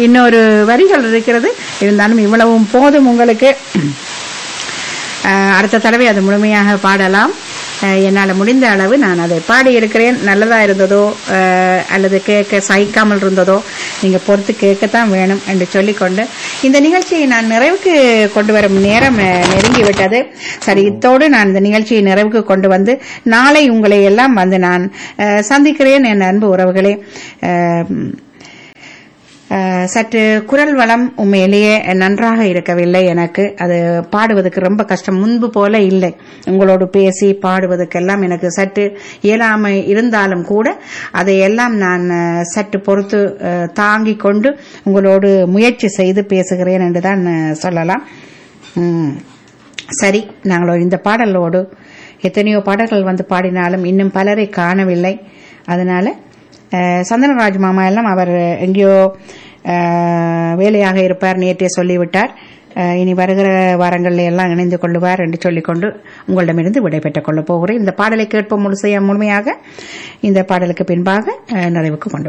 இன்னொரு வரிகள் இருக்கிறது. இருந்தாலும் இவ்வளவும் போதும் உங்களுக்கு. அடுத்த தடவை அது முழுமையாக பாடலாம். என்னால் முடிந்த அளவு நான் அதை பாடியிருக்கிறேன். நல்லதாக இருந்ததோ அல்லது கேட்க சகிக்காமல் இருந்ததோ நீங்கள் பொறுத்து கேட்கத்தான் வேணும் என்று சொல்லிக்கொண்டு இந்த நிகழ்ச்சியை நான் நிறைவுக்கு கொண்டு வரும் நேரம் நெருங்கிவிட்டது. சரி, இத்தோடு நான் இந்த நிகழ்ச்சியை நிறைவுக்கு கொண்டு வந்து நாளை உங்களை எல்லாம் வந்து நான் சந்திக்கிறேன். என் அன்பு உறவுகளே, சற்று குரல் வளம் உண்மையிலேயே நன்றாக இருக்கவில்லை. எனக்கு அது பாடுவதற்கு ரொம்ப கஷ்டம். முன்பு போல இல்லை. உங்களோடு பேசி பாடுவதற்கெல்லாம் எனக்கு சற்று இயலாமை இருந்தாலும் கூட அதையெல்லாம் நான் சற்று பொறுத்து தாங்கிக் கொண்டு உங்களோடு முயற்சி செய்து பேசுகிறேன் என்றுதான் சொல்லலாம். சரி, நாங்கள் இந்த பாடலோடு எத்தனையோ பாடல்கள் வந்து பாடினாலும் இன்னும் பலரை காணவில்லை. அதனால சந்தனராஜ் மாமா எல்லாம் அவர் எங்கேயோ வேலையாக இருப்பார், நேற்றே சொல்லிவிட்டார். இனி வருகிற வாரங்களில் எல்லாம் இணைந்து கொள்ளுவார் என்று சொல்லிக்கொண்டு உங்களிடமிருந்து விடைபெற்றுக் கொள்ளப் போகிறேன். இந்த பாடலை கேட்போம் முழுமையாக. இந்த பாடலுக்கு பின்பாக நிறைவுக்கு கொண்டு